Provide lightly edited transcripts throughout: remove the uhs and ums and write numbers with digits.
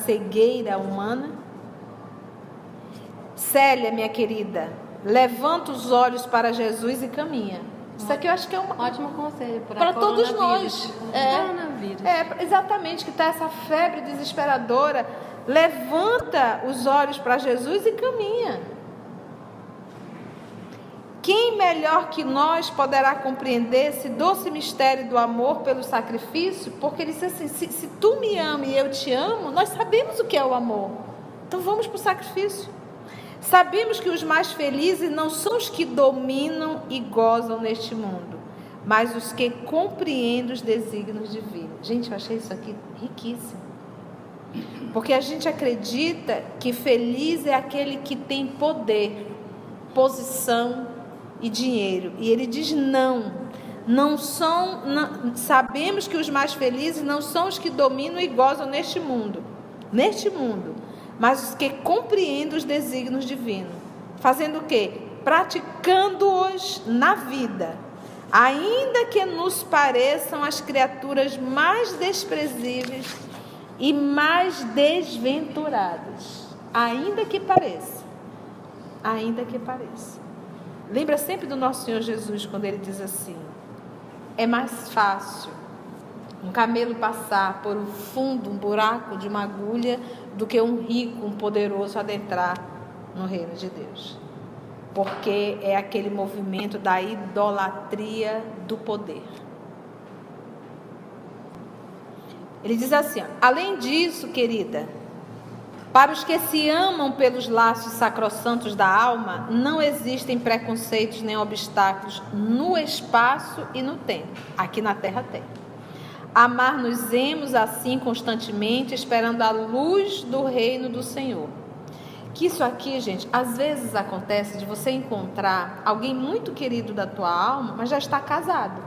cegueira humana? Célia, minha querida, levanta os olhos para Jesus e caminha. Isso aqui eu acho que é um ótimo conselho para todos nós. Exatamente, que está essa febre desesperadora. Levanta os olhos para Jesus e caminha. Quem melhor que nós poderá compreender esse doce mistério do amor pelo sacrifício? Porque ele disse assim, se tu me ama e eu te amo, nós sabemos o que é o amor. Então vamos para o sacrifício. Sabemos que os mais felizes não são os que dominam e gozam neste mundo, mas os que compreendem os desígnios divinos. Gente, eu achei isso aqui riquíssimo. Porque a gente acredita que feliz é aquele que tem poder, posição e dinheiro. E ele diz sabemos que os mais felizes não são os que dominam e gozam neste mundo, mas os que compreendem os desígnios divinos. Fazendo o quê? Praticando-os na vida, ainda que nos pareçam as criaturas mais desprezíveis e mais desventuradas. Ainda que pareça. Lembra sempre do nosso Senhor Jesus, quando ele diz assim: é mais fácil um camelo passar por um fundo, um buraco de uma agulha, do que um rico, um poderoso adentrar no reino de Deus. Porque é aquele movimento da idolatria do poder. Ele diz assim, além disso, querida, para os que se amam pelos laços sacrossantos da alma, não existem preconceitos nem obstáculos no espaço e no tempo. Aqui na terra tem. Amar-nos-emos assim constantemente, esperando a luz do reino do Senhor. Que isso aqui, gente, às vezes acontece de você encontrar alguém muito querido da tua alma, mas já está casado.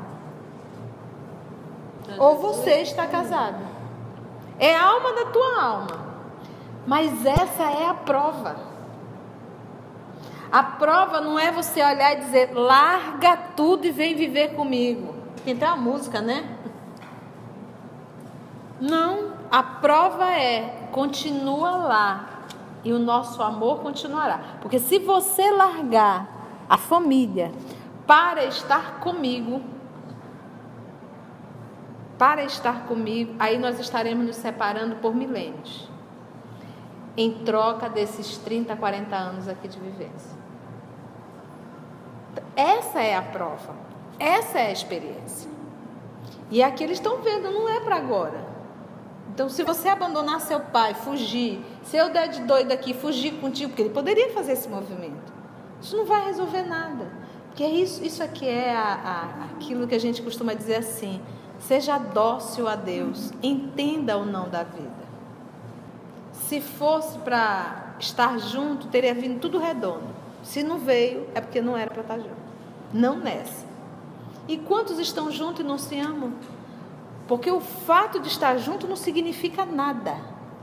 Ou você está casado. É a alma da tua alma. Mas essa é a prova. A prova não é você olhar e dizer, larga tudo e vem viver comigo. Tem até uma música, né? Não, a prova é, continua lá e o nosso amor continuará. Porque se você largar a família para estar comigo, aí nós estaremos nos separando por milênios, em troca desses 30, 40 anos aqui de vivência. Essa é a prova, essa é a experiência. E aqui eles estão vendo, não é para agora. Então, se você abandonar seu pai, fugir, se eu der de doido aqui, fugir contigo, porque ele poderia fazer esse movimento, isso não vai resolver nada. Porque isso aqui é aquilo que a gente costuma dizer assim, seja dócil a Deus, entenda o não da vida. Se fosse para estar junto, teria vindo tudo redondo. Se não veio, é porque não era para estar junto. Não nessa. E quantos estão juntos e não se amam? Porque o fato de estar junto não significa nada.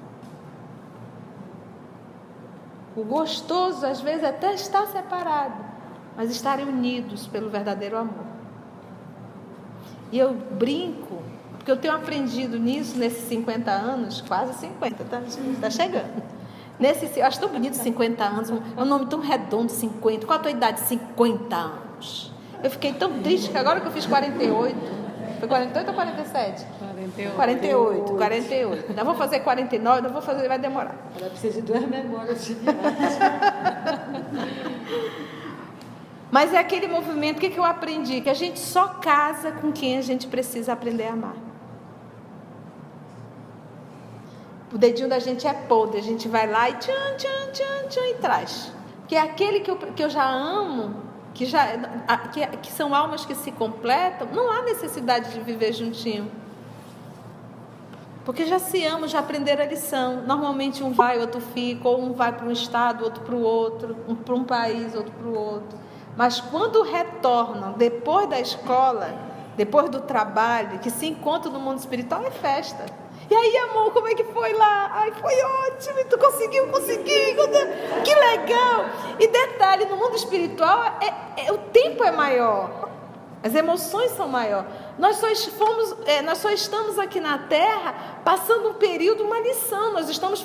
O gostoso, às vezes, até está separado, mas estarem unidos pelo verdadeiro amor. E eu brinco, porque eu tenho aprendido nisso nesses 50 anos, quase 50, tá chegando. Eu acho tão bonito 50 anos, é um nome tão redondo, 50. Qual a tua idade? 50 anos. Eu fiquei tão triste que agora que eu fiz 48... Foi 48 ou 47? 48. Ainda vou fazer 49, ainda vou fazer, vai demorar. Ela precisa de 2 memórias de viagem. Mas é aquele movimento, o que eu aprendi? Que a gente só casa com quem a gente precisa aprender a amar. O dedinho da gente é podre, a gente vai lá e tchan, e traz. Que é aquele que eu já amo, que são almas que se completam, não há necessidade de viver juntinho. Porque já se amam, já aprenderam a lição. Normalmente um vai, outro fica, ou um vai para um estado, outro para o outro, um para um país, outro para o outro. Mas quando retornam, depois da escola, depois do trabalho, que se encontram no mundo espiritual, é festa. E aí, amor, como é que foi lá? Ai, foi ótimo, tu conseguiu, consegui, que legal. E detalhe, no mundo espiritual, o tempo é maior, as emoções são maiores. Nós só estamos aqui na Terra passando um período, uma lição, nós estamos